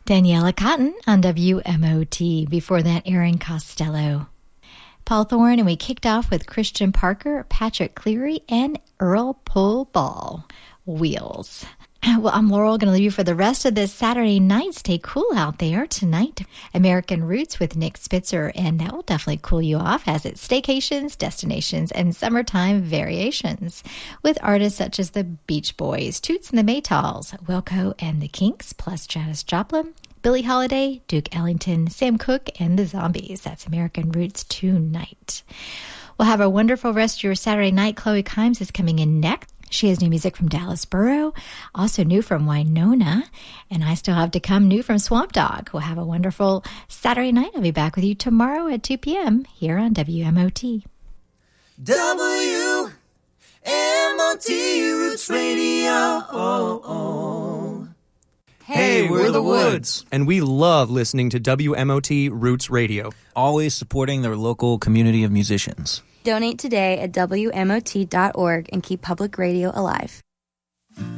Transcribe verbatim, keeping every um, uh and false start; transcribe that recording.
Daniela Cotton on W M O T. Before that, Aaron Costello. Paul Thorne, and we kicked off with Christian Parker, Patrick Cleary, and Earl Pull Ball. Wheels. Well, I'm Laurel, going to leave you for the rest of this Saturday night. Stay cool out there tonight. American Roots with Nick Spitzer, and that will definitely cool you off as it's staycations, destinations, and summertime variations with artists such as the Beach Boys, Toots and the Maytals, Wilco and the Kinks, plus Janis Joplin, Billie Holiday, Duke Ellington, Sam Cooke, and the Zombies. That's American Roots tonight. Well, have a wonderful rest of your Saturday night. Chloe Kimes is coming in next. She has new music from Dallas Borough, also new from Winona, and I still have to come new from Swamp Dogg. We'll have a wonderful Saturday night. I'll be back with you tomorrow at two p.m. here on W M O T. W M O T Roots Radio. Oh, oh. Hey, we're the Woods, and we love listening to W M O T Roots Radio. Always supporting their local community of musicians. Donate today at W M O T dot org and keep public radio alive.